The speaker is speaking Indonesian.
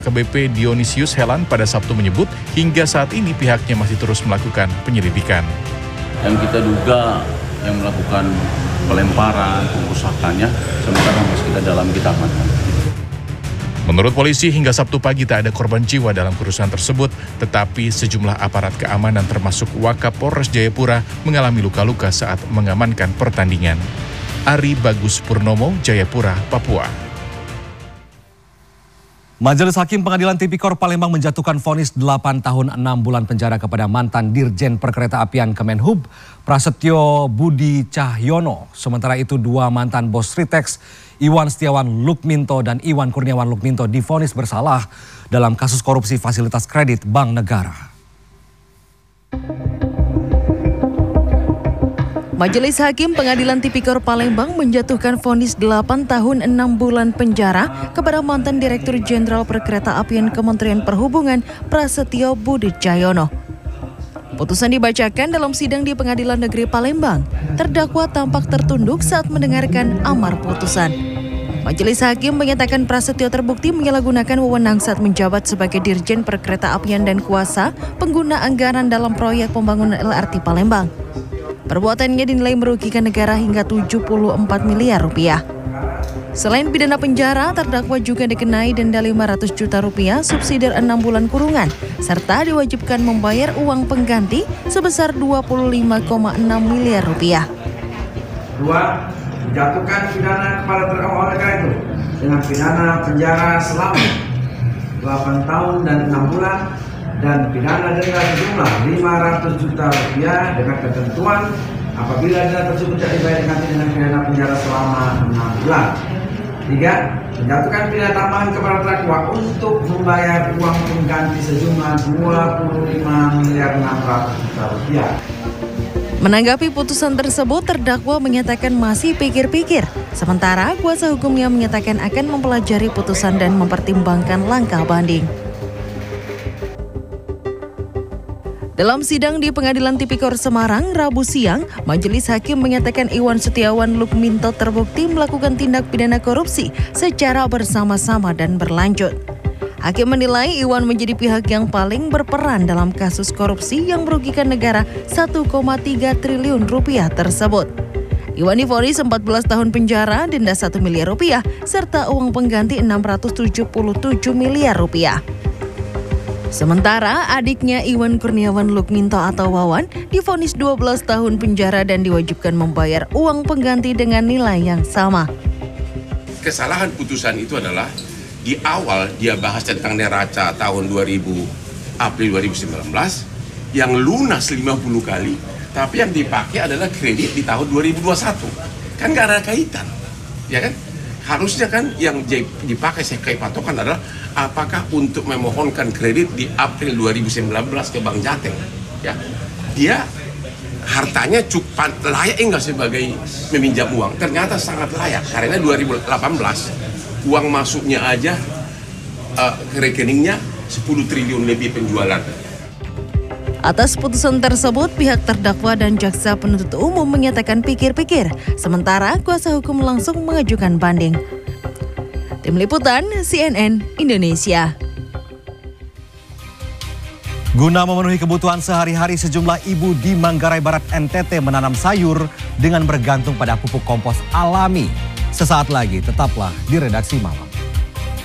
AKBP Dionisius Helan pada Sabtu menyebut hingga saat ini pihaknya masih terus melakukan penyelidikan. Yang kita duga yang melakukan pelemparan, pengrusakannya, sementara masih kita amankan. Menurut polisi hingga Sabtu pagi tak ada korban jiwa dalam kerusuhan tersebut, tetapi sejumlah aparat keamanan termasuk Wakapolres Jayapura mengalami luka-luka saat mengamankan pertandingan. Ari Bagus Purnomo, Jayapura, Papua. Majelis Hakim Pengadilan Tipikor Palembang menjatuhkan vonis 8 tahun 6 bulan penjara kepada mantan Dirjen Perkeretaapian Kemenhub, Prasetyo Budi Cahyono. Sementara itu dua mantan bos Ritex, Iwan Setiawan Lukminto dan Iwan Kurniawan Lukminto divonis bersalah dalam kasus korupsi fasilitas kredit Bank Negara. Majelis Hakim Pengadilan Tipikor Palembang menjatuhkan vonis 8 tahun 6 bulan penjara kepada mantan Direktur Jenderal Perkeretaapian Kementerian Perhubungan Prasetyo Budi Cahyono. Putusan dibacakan dalam sidang di Pengadilan Negeri Palembang. Terdakwa tampak tertunduk saat mendengarkan amar putusan. Majelis Hakim menyatakan Prasetyo terbukti menyalahgunakan wewenang saat menjabat sebagai Dirjen Perkeretaapian dan kuasa pengguna anggaran dalam proyek pembangunan LRT Palembang. Perbuatannya dinilai merugikan negara hingga 74 miliar rupiah. Selain pidana penjara, terdakwa juga dikenai denda 500 juta rupiah, subsidiar 6 bulan kurungan, serta diwajibkan membayar uang pengganti sebesar 25,6 miliar rupiah. Dua, menjatuhkan pidana kepada terdakwa mereka itu dengan pidana penjara selama 8 tahun dan 6 bulan dan pidana denda sejumlah 500 juta rupiah dengan ketentuan apabila denda tersebut tidak dibayar ganti dengan pidana penjara selama 6 bulan. Tiga, menjatuhkan pidana tambahan kepada terdakwa untuk membayar uang pengganti sejumlah 25 miliar 600 juta rupiah. Menanggapi putusan tersebut, terdakwa menyatakan masih pikir-pikir. Sementara kuasa hukumnya menyatakan akan mempelajari putusan dan mempertimbangkan langkah banding. Dalam sidang di Pengadilan Tipikor Semarang, Rabu siang, Majelis Hakim menyatakan Iwan Setiawan Lukminto terbukti melakukan tindak pidana korupsi secara bersama-sama dan berlanjut. Hakim menilai Iwan menjadi pihak yang paling berperan dalam kasus korupsi yang merugikan negara 1,3 triliun rupiah tersebut. Iwan divonis 14 tahun penjara, denda 1 miliar rupiah, serta uang pengganti 677 miliar rupiah. Sementara adiknya Iwan Kurniawan Lukminto atau Wawan divonis 12 tahun penjara dan diwajibkan membayar uang pengganti dengan nilai yang sama. Kesalahan putusan itu adalah di awal dia bahas tentang neraca tahun April 2019 yang lunas 50 kali, tapi yang dipakai adalah kredit di tahun 2021. Kan gak ada kaitan, ya kan? Harusnya kan yang dipakai sebagai patokan adalah apakah untuk memohonkan kredit di April 2019 ke Bank Jateng, ya dia hartanya cukup layak enggak sebagai meminjam uang? Ternyata sangat layak karena 2018 uang masuknya aja ke rekeningnya 10 triliun lebih penjualan. Atas putusan tersebut, pihak terdakwa dan jaksa penuntut umum menyatakan pikir-pikir, sementara kuasa hukum langsung mengajukan banding. Tim Liputan CNN Indonesia. Guna memenuhi kebutuhan sehari-hari, sejumlah ibu di Manggarai Barat NTT menanam sayur dengan bergantung pada pupuk kompos alami. Sesaat lagi, tetaplah di Redaksi Malam.